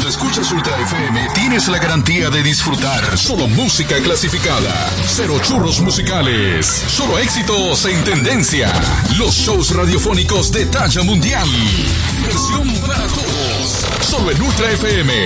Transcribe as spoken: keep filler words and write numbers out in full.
escuchas Ultra F M, tienes la garantía de disfrutar solo música clasificada. Cero churros musicales. Solo éxitos en tendencia. Los shows radiofónicos de talla mundial. Versión para todos. Solo en Ultra F M.